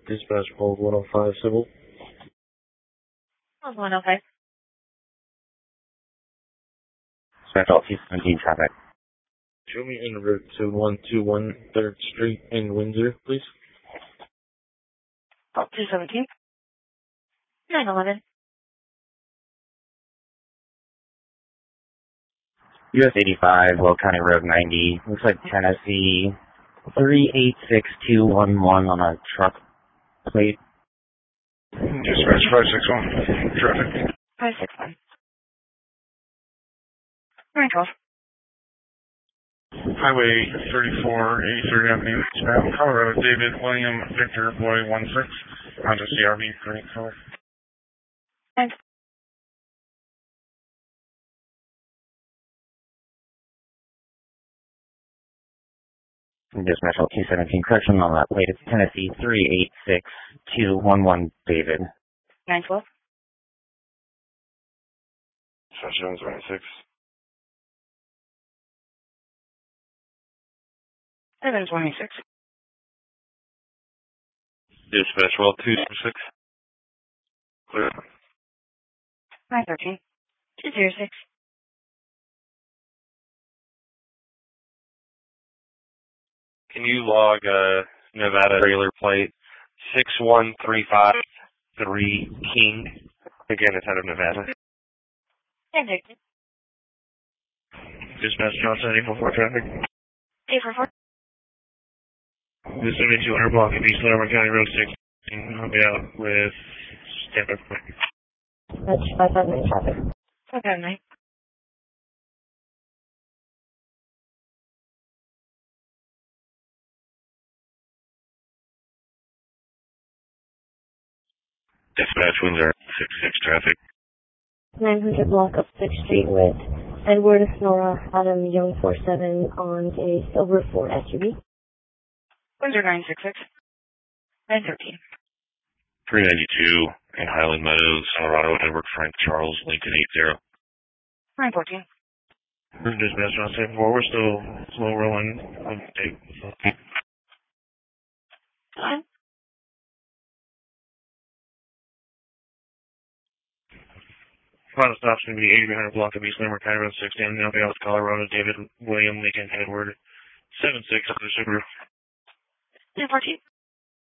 Dispatch call 105 Civil. 105. Special 217 traffic. Show me en route to 121 3rd Street in Windsor, please. 217. 911. US 85, Will County Road 90. Looks like Tennessee 386211 on a truck plate. Dispatch 561. Traffic. 561. 912. Highway 34, 83rd Avenue, Eastbound, Colorado, David, William, Victor, Boy 16, Honda CRV, green color. Thanks. Dispatch 217, correction on that plate. It's Tennessee 386211 David. 912. Dispatch 726. 726. Dispatch 226. Clear. 913. 206. Can you log Nevada regular plate 61353 King? Again, it's out of Nevada. 1013. Dispatch Johnson 844 traffic. 844. This is 200 block of East Larimer County Road 16. I'll be out with stand-up. That's 559 traffic. 559. Dispatch Windsor 66 traffic. 900 block of 6th Street with Edward Nora Adam Young 47 on a silver Ford SUV. Windsor 966. 913. 392 in Highland Meadows, Colorado, Edward Frank Charles Lincoln 80. 914. Dispatch Johnson 4, we're still slow rolling. Final stop's going to be 800 block of East Larimer County Road 16. I'll be out with Colorado, David, William, Lincoln, Edward 76 of the Subaru. 914.